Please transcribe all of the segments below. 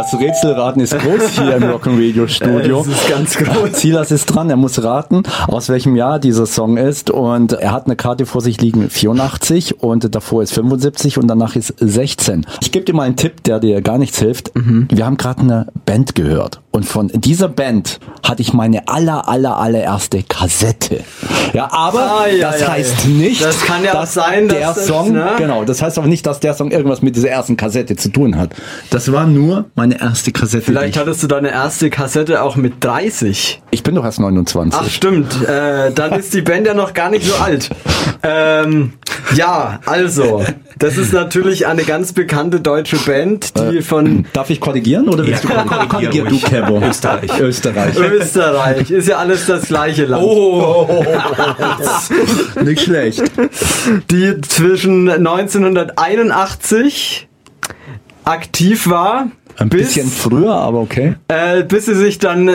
Das Rätselraten ist groß hier im Rock'n'Radio Studio. Es ist ganz groß. Silas ist dran, er muss raten, aus welchem Jahr dieser Song ist, und er hat eine Karte vor sich liegen, 84, und davor ist 75 und danach ist 16. Ich gebe dir mal einen Tipp, der dir gar nichts hilft. Wir haben gerade eine Band gehört und von dieser Band hatte ich meine allererste Kassette. Ja, aber das heißt nicht, das kann ja dass auch sein, der dass Song, das, ne? genau, das heißt aber nicht, dass der Song irgendwas mit dieser ersten Kassette zu tun hat. Das war nur meine erste Kassette. Vielleicht hattest du deine erste Kassette auch mit 30. Ich bin doch erst 29. Ach stimmt, dann ist die Band ja noch gar nicht so alt. Ja, also, das ist natürlich eine ganz bekannte deutsche Band, die von... Darf ich korrigieren oder willst du korrigieren? Du, Kebo. Österreich. Ist ja alles das gleiche Land. Nicht schlecht. Die zwischen 1981 aktiv war. Ein bisschen früher, aber okay. Bis sie sich dann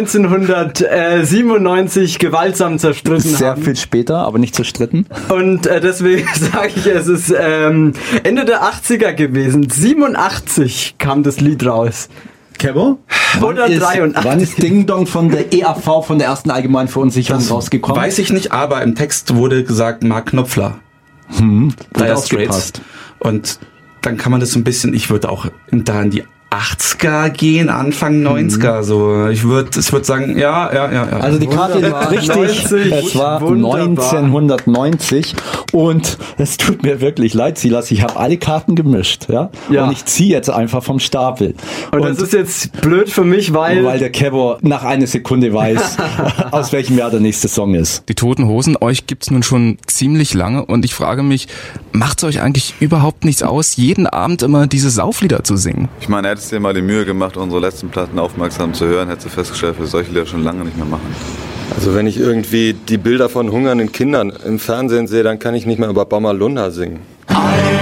1997 gewaltsam zerstritten haben. Sehr viel später, aber nicht zerstritten. Und deswegen sage ich, es ist Ende der 80er gewesen. 87 kam das Lied raus. Kebo? Wann ist Ding Dong von der EAV, von der ersten allgemeinen Verunsicherung rausgekommen? Weiß ich nicht, aber im Text wurde gesagt Mark Knopfler. Dire Straits. Und dann kann man das so ein bisschen, ich würde auch da in die 80er gehen, Anfang 90er, so. Ich würde sagen, ja. Also die Karte war richtig, es war wunderbar. 1990 und es tut mir wirklich leid, Silas, ich habe alle Karten gemischt, ja? Und ich ziehe jetzt einfach vom Stapel. Und das ist jetzt blöd für mich, weil der Kebo nach einer Sekunde weiß, aus welchem Jahr der nächste Song ist. Die Toten Hosen, euch gibt's nun schon ziemlich lange und ich frage mich, macht's euch eigentlich überhaupt nichts aus, jeden Abend immer diese Sauflieder zu singen? Ich meine, hättest du dir mal die Mühe gemacht, unsere letzten Platten aufmerksam zu hören, hättest du festgestellt, wir solche Lieder schon lange nicht mehr machen. Also wenn ich irgendwie die Bilder von hungernden Kindern im Fernsehen sehe, dann kann ich nicht mehr über Bommerlunder singen.